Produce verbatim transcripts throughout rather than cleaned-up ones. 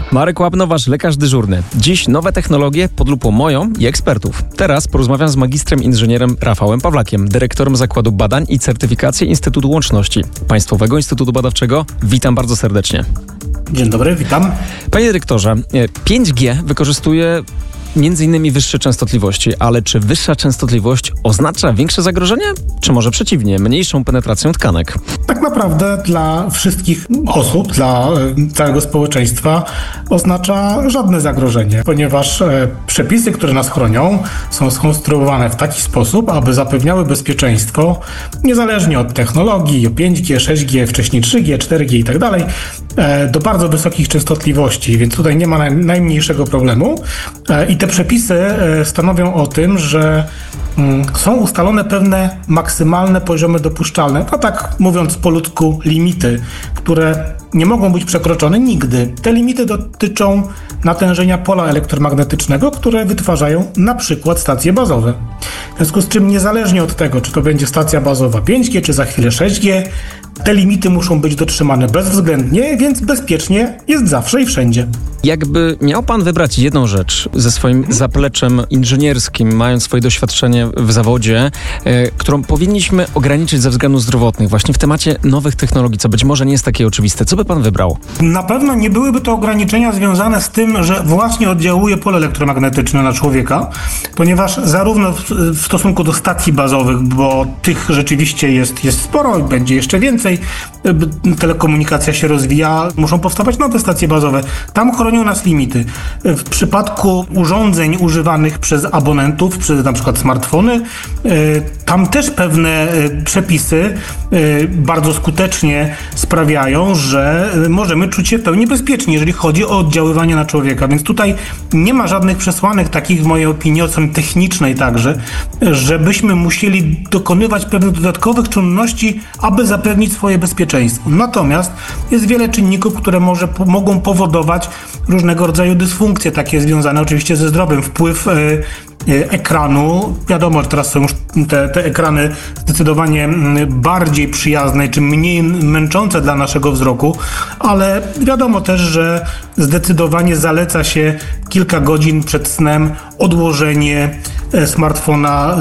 Marek Łabno, wasz lekarz dyżurny. Dziś nowe technologie pod lupą moją i ekspertów. Teraz porozmawiam z magistrem inżynierem Rafałem Pawlakiem, dyrektorem Zakładu Badań i Certyfikacji Instytutu Łączności Państwowego Instytutu Badawczego. Witam bardzo serdecznie. Dzień dobry, witam. Panie dyrektorze, pięć G wykorzystuje między innymi wyższe częstotliwości, ale czy wyższa częstotliwość oznacza większe zagrożenie? Czy może przeciwnie, mniejszą penetrację tkanek? Tak naprawdę dla wszystkich osób, dla całego społeczeństwa oznacza żadne zagrożenie, ponieważ przepisy, które nas chronią, są skonstruowane w taki sposób, aby zapewniały bezpieczeństwo niezależnie od technologii, pięć G, sześć G, wcześniej trzy G, cztery G i tak dalej, do bardzo wysokich częstotliwości, więc tutaj nie ma naj, najmniejszego problemu. I te przepisy stanowią o tym, że są ustalone pewne maksymalne poziomy dopuszczalne, a tak mówiąc po ludzku limity, które nie mogą być przekroczone nigdy. Te limity dotyczą natężenia pola elektromagnetycznego, które wytwarzają na przykład stacje bazowe. W związku z czym niezależnie od tego, czy to będzie stacja bazowa pięć G, czy za chwilę sześć G, te limity muszą być dotrzymane bezwzględnie, więc bezpiecznie jest zawsze i wszędzie. Jakby miał pan wybrać jedną rzecz ze swoim zapleczem inżynierskim, mając swoje doświadczenie w zawodzie, e, którą powinniśmy ograniczyć ze względów zdrowotnych, właśnie w temacie nowych technologii, co być może nie jest takie oczywiste. Co by pan wybrał? Na pewno nie byłyby to ograniczenia związane z tym, że właśnie oddziałuje pole elektromagnetyczne na człowieka, ponieważ zarówno w, w stosunku do stacji bazowych, bo tych rzeczywiście jest, jest sporo i będzie jeszcze więcej, telekomunikacja się rozwija, muszą powstawać nowe stacje bazowe. Tam chronią nas limity. W przypadku urządzeń używanych przez abonentów, przez na przykład smartfony, tam też pewne przepisy bardzo skutecznie sprawiają, że możemy czuć się w pełni bezpiecznie, jeżeli chodzi o oddziaływanie na człowieka. Więc tutaj nie ma żadnych przesłanek takich, w mojej opinii, od strony technicznej także, żebyśmy musieli dokonywać pewnych dodatkowych czynności, aby zapewnić swoje bezpieczeństwo. Natomiast jest wiele czynników, które może, mogą powodować różnego rodzaju dysfunkcje, takie związane oczywiście ze zdrowiem. Wpływ e, e, ekranu, wiadomo, że teraz są już te, te ekrany zdecydowanie bardziej przyjazne, czy mniej męczące dla naszego wzroku, ale wiadomo też, że zdecydowanie zaleca się kilka godzin przed snem odłożenie smartfona.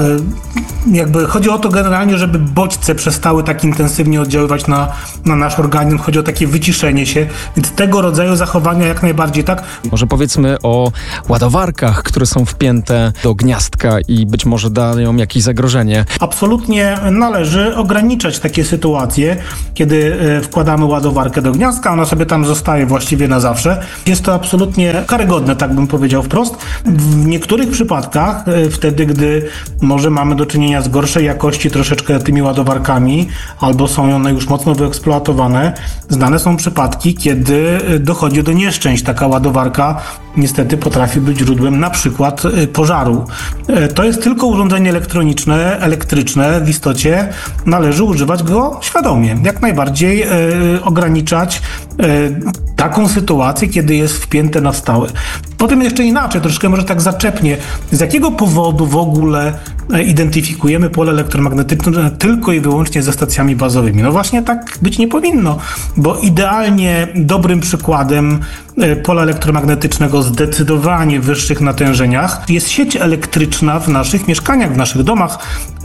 Jakby chodzi o to generalnie, żeby bodźce przestały tak intensywnie oddziaływać na, na nasz organizm. Chodzi o takie wyciszenie się, więc tego rodzaju zachowania jak najbardziej tak. Może powiedzmy o ładowarkach, które są wpięte do gniazdka i być może dają jakieś zagrożenie. Absolutnie należy ograniczać takie sytuacje, kiedy wkładamy ładowarkę do gniazdka, ona sobie tam zostaje właściwie na zawsze. Jest to absolutnie karygodne, tak bym powiedział wprost. W niektórych przypadkach, wtedy gdy może mamy do czynienia z gorszej jakości troszeczkę tymi ładowarkami, albo są one już mocno wyeksploatowane, znane są przypadki, kiedy dochodzi do nieszczęść. Taka ładowarka niestety potrafi być źródłem na przykład pożaru. To jest tylko urządzenie elektroniczne, elektryczne, w istocie należy używać go świadomie. Jak najbardziej e, ograniczać e, taką sytuację, kiedy jest wpięte na stałe. Potem jeszcze inaczej, troszkę może tak zaczepnie. Z jakiego powodu w ogóle identyfikujemy pole elektromagnetyczne tylko i wyłącznie ze stacjami bazowymi? No właśnie tak być nie powinno, bo idealnie dobrym przykładem pola elektromagnetycznego zdecydowanie w wyższych natężeniach jest sieć elektryczna w naszych mieszkaniach, w naszych domach.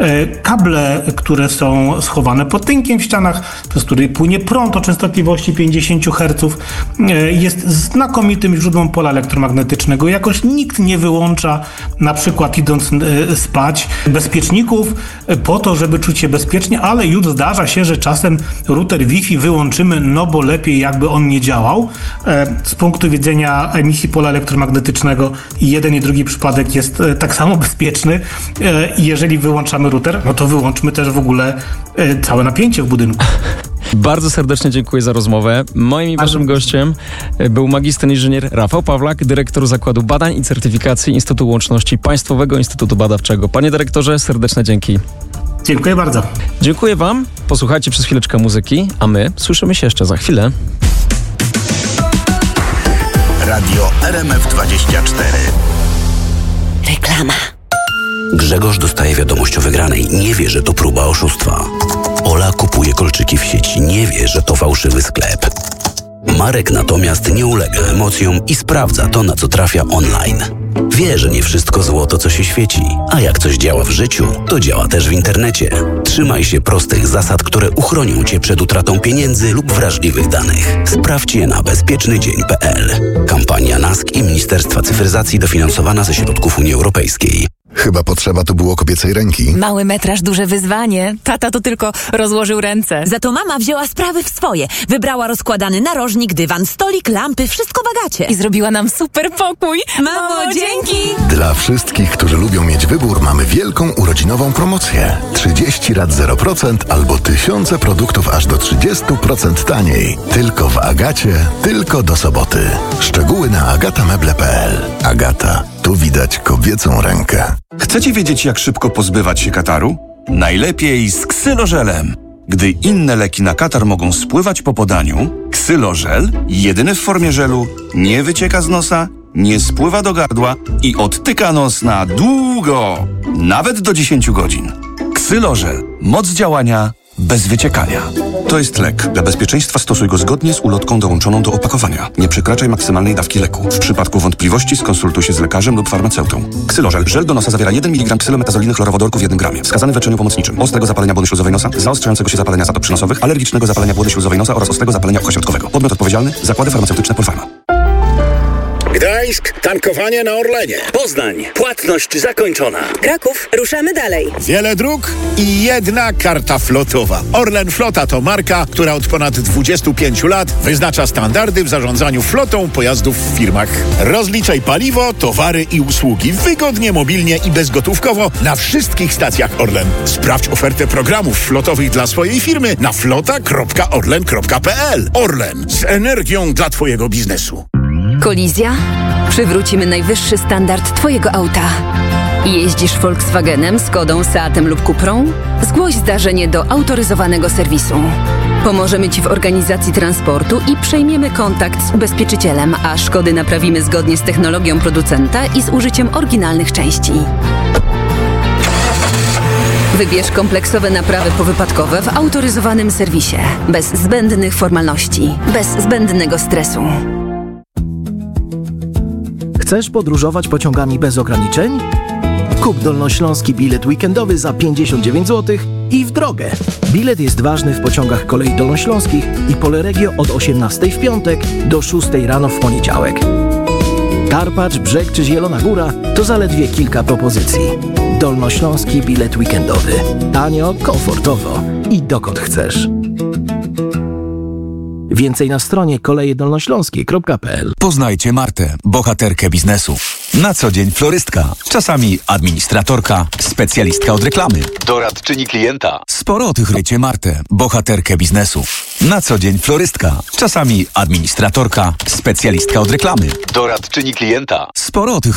Kable, które są schowane pod tynkiem w ścianach, przez który płynie prąd o częstotliwości pięćdziesiąt herców, jest znakomitym źródłem pola elektromagnetycznego. Jakoś nikt nie wyłącza, na przykład idąc spać, bezpieczników po to, żeby czuć się bezpiecznie, ale już zdarza się, że czasem router Wi-Fi wyłączymy, no bo lepiej jakby on nie działał. Z punktu widzenia emisji pola elektromagnetycznego i jeden i drugi przypadek jest tak samo bezpieczny. Jeżeli wyłączamy router, no to wyłączmy też w ogóle całe napięcie w budynku. Bardzo serdecznie dziękuję za rozmowę. Moim i waszym gościem był magister inżynier Rafał Pawlak, dyrektor Zakładu Badań i Certyfikacji Instytutu Łączności Państwowego Instytutu Badawczego. Panie dyrektorze, serdeczne dzięki. Dziękuję bardzo. Dziękuję wam. Posłuchajcie przez chwileczkę muzyki, a my słyszymy się jeszcze za chwilę. Radio R M F dwadzieścia cztery. Reklama. Grzegorz dostaje wiadomość o wygranej. Nie wie, że to próba oszustwa. Ola kupuje kolczyki w sieci. Nie wie, że to fałszywy sklep. Marek natomiast nie ulega emocjom i sprawdza to, na co trafia online. Wie, że nie wszystko złoto, co się świeci, a jak coś działa w życiu, to działa też w internecie. Trzymaj się prostych zasad, które uchronią Cię przed utratą pieniędzy lub wrażliwych danych. Sprawdź je na bezpieczny dzień kropka p l. Kampania N A S K i Ministerstwa Cyfryzacji dofinansowana ze środków Unii Europejskiej. Chyba potrzeba tu było kobiecej ręki. Mały metraż, duże wyzwanie. Tata to tylko rozłożył ręce. Za to mama wzięła sprawy w swoje. Wybrała rozkładany narożnik, dywan, stolik, lampy, wszystko w Agacie. I zrobiła nam super pokój. Mamo, dzięki! Dla wszystkich, którzy lubią mieć wybór, mamy wielką urodzinową promocję. trzydzieści rat zero procent albo tysiące produktów aż do trzydzieści procent taniej. Tylko w Agacie, tylko do soboty. Szczegóły na agatameble kropka p l. Agata. Tu widać kobiecą rękę. Chcecie wiedzieć, jak szybko pozbywać się kataru? Najlepiej z ksylożelem. Gdy inne leki na katar mogą spływać po podaniu, ksylożel, jedyny w formie żelu, nie wycieka z nosa, nie spływa do gardła i odtyka nos na długo, nawet do dziesięć godzin. Ksylożel. Moc działania bez wyciekania. To jest lek. Dla bezpieczeństwa stosuj go zgodnie z ulotką dołączoną do opakowania. Nie przekraczaj maksymalnej dawki leku. W przypadku wątpliwości skonsultuj się z lekarzem lub farmaceutą. Ksylożel. Żel do nosa zawiera jeden miligram ksylometazoliny chlorowodorku w jednym gramie. Wskazany w leczeniu pomocniczym. Ostrego zapalenia błony śluzowej nosa, zaostrzającego się zapalenia zatop przynosowych, alergicznego zapalenia błony śluzowej nosa oraz ostrego zapalenia ucha środkowego. Podmiot odpowiedzialny. Zakłady farmaceutyczne Polpharma. Gdańsk, tankowanie na Orlenie. Poznań, płatność zakończona. Kraków, ruszamy dalej. Wiele dróg i jedna karta flotowa. Orlen Flota to marka, która od ponad dwudziestu pięciu lat wyznacza standardy w zarządzaniu flotą pojazdów w firmach. Rozliczaj paliwo, towary i usługi wygodnie, mobilnie i bezgotówkowo na wszystkich stacjach Orlen. Sprawdź ofertę programów flotowych dla swojej firmy na flota kropka orlen kropka p l. Orlen. Z energią dla Twojego biznesu. Kolizja? Przywrócimy najwyższy standard Twojego auta. Jeździsz Volkswagenem, Skodą, Seatem lub Cuprą? Zgłoś zdarzenie do autoryzowanego serwisu. Pomożemy Ci w organizacji transportu i przejmiemy kontakt z ubezpieczycielem, a szkody naprawimy zgodnie z technologią producenta i z użyciem oryginalnych części. Wybierz kompleksowe naprawy powypadkowe w autoryzowanym serwisie. Bez zbędnych formalności, bez zbędnego stresu. Chcesz podróżować pociągami bez ograniczeń? Kup dolnośląski bilet weekendowy za pięćdziesiąt dziewięć złotych i w drogę. Bilet jest ważny w pociągach kolei dolnośląskich i Poleregio od osiemnastej w piątek do szóstej rano w poniedziałek. Karpacz, Brzeg czy Zielona Góra to zaledwie kilka propozycji. Dolnośląski bilet weekendowy. Tanio, komfortowo i dokąd chcesz. Więcej na stronie koleje dolnośląskie kropka p l. Poznajcie Martę, bohaterkę biznesu. Na co dzień florystka, czasami administratorka, specjalistka od reklamy, doradczyni klienta. Sporo o tych wiecie Martę, bohaterkę biznesu. Na co dzień florystka, czasami administratorka, specjalistka od reklamy, doradczyni klienta. Sporo o tych